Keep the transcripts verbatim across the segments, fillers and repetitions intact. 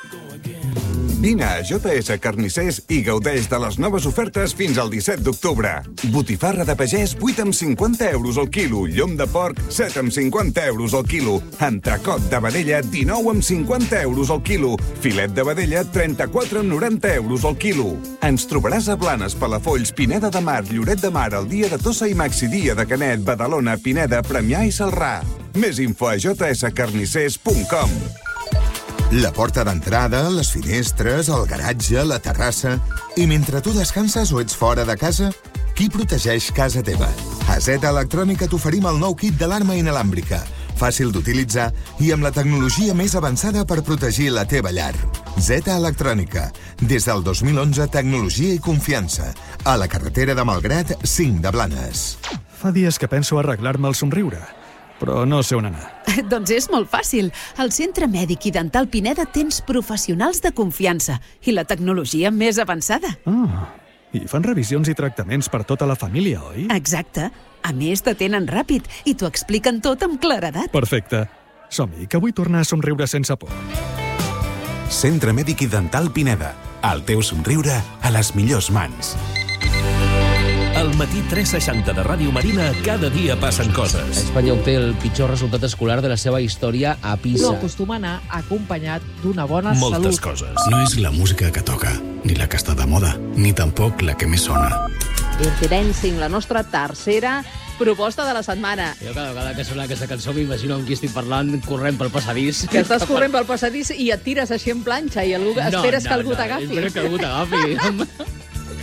Vine a J S Carnissers i gaudeix de les noves ofertes fins al disset d'octubre. Botifarra de pagès, vuit amb cinquanta euros al quilo. Llom de porc, set amb cinquanta euros al quilo. Entrecot de vedella, dinou amb cinquanta euros al quilo. Filet de vedella, trenta-quatre amb noranta euros al quilo. Ens trobaràs a Blanes, Palafolls, Pineda de Mar, Lloret de Mar, el dia de Tossa i Maxi Dia de Canet, Badalona, Pineda, Premià i Celrà. Més info a j s carnissers punt com. La porta d'entrada, les finestres, el garatge, la terrassa... I mentre tu descanses o ets fora de casa, qui protegeix casa teva? A Z Electrònica t'oferim el nou kit d'alarma inalàmbrica, fàcil d'utilitzar i amb la tecnologia més avançada per protegir la teva llar. Z Electrònica. Des del dos mil onze, tecnologia i confiança. A la carretera de Malgrat, cinc de Blanes. Fa dies que penso arreglar-me el somriure, però no sé on anar. Doncs és molt fàcil. Al Centre Mèdic i Dental Pineda tens professionals de confiança i la tecnologia més avançada. Ah, i fan revisions i tractaments per tota la família, oi? Exacte. A més, t'atenen ràpid i t'ho expliquen tot amb claredat. Perfecte. Som-hi, que vull tornar a somriure sense por. Centre Mèdic i Dental Pineda. El teu somriure a les millors mans. Al matí tres seixanta de Ràdio Marina, cada dia passen coses. Espanya obté el pitjor resultat escolar de la seva història a PISA. No acostuma a anar acompanyat d'una bona Moltes salut. Moltes coses. No és la música que toca, ni la que està de moda, ni tampoc la que més sona. Dirty Dancing, la nostra tercera proposta de la setmana. Jo cada vegada que sona aquesta cançó m'imagino amb qui estic parlant corrent pel passadís. Que estàs corrent pel passadís i et tires així en planxa i algú, no, esperes no, que algú no, t'agafi. Espero que algú t'agafi.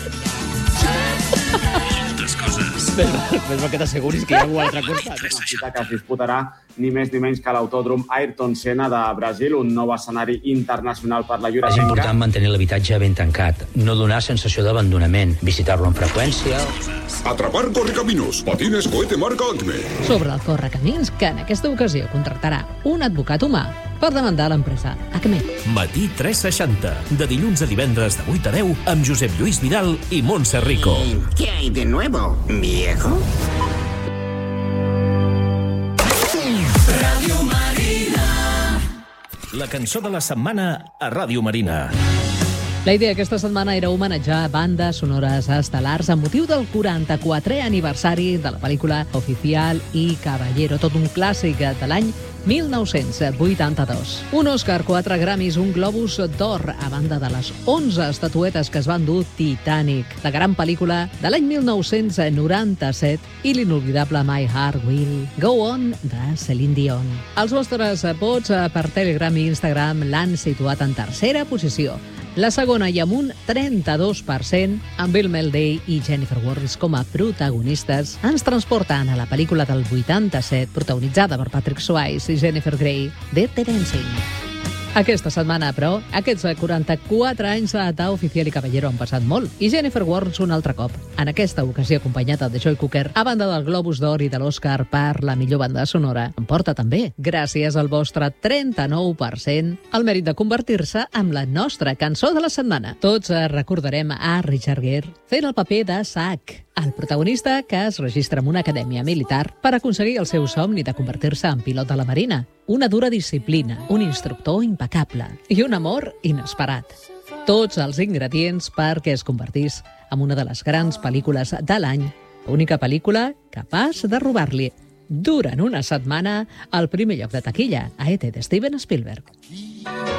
Moltes coses. Fes-me que t'asseguris que hi ha algú a l'altre costat. Una cita que es disputarà ni més ni menys que l'autòdrom Ayrton Senna de Brasil, un nou escenari internacional per la Eurorenca. És important mantenir l'habitatge ben tancat, no donar sensació d'abandonament, visitar-lo amb freqüència... Atrapar Correcaminos, patines cohete marca Acme. Sobre el Correcamins, que en aquesta ocasió contractarà un advocat humà per demandar l'empresa Acme. Matí tres seixanta, de dilluns a divendres de vuit a deu, amb Josep Lluís Vidal i Montse Rico. ¿Qué hay de nuevo, viejo? Ràdio Marina. La cançó de la setmana a Ràdio Marina. La idea aquesta setmana era homenatjar bandes sonores estel·lars amb motiu del quaranta-quatrè aniversari de la pel·lícula Oficial y Caballero, tot un clàssic de l'any mil nou-cents vuitanta-dos. Un Òscar, quatre Grammys, un Globus d'Or, a banda de les onze estatuetes que es van dur Titanic, la gran pel·lícula de l'any mil nou-cents noranta-set, i l'inolvidable My Heart Will Go On de Celine Dion. Els vostres vots per Telegram i Instagram l'han situat en tercera posició. La segona i amb un trenta-dos per cent, amb Bill Mulday i Jennifer Warnes com a protagonistes, ens transporten a la pel·lícula del vuitanta-set, protagonitzada per Patrick Swayze i Jennifer Grey, Dirty Dancing. Aquesta setmana, però, aquests quaranta-quatre anys d'Oficial y Caballero han passat molt, i Jennifer Warnes un altre cop, en aquesta ocasió acompanyada de Joy Cooker, a banda del Globus d'Or i de l'Òscar per la millor banda sonora, en porta també, gràcies al vostre trenta-nou per cent, el mèrit de convertir-se en la nostra cançó de la setmana. Tots recordarem a Richard Gere fent el paper de Zack, el protagonista que es registra en una acadèmia militar per aconseguir el seu somni de convertir-se en pilot de la Marina. Una dura disciplina, un instructor impecable i un amor inesperat. Tots els ingredients perquè es convertís en una de les grans pel·lícules de l'any, l'única pel·lícula capaç de robar-li durant una setmana el primer lloc de taquilla a E T de Steven Spielberg.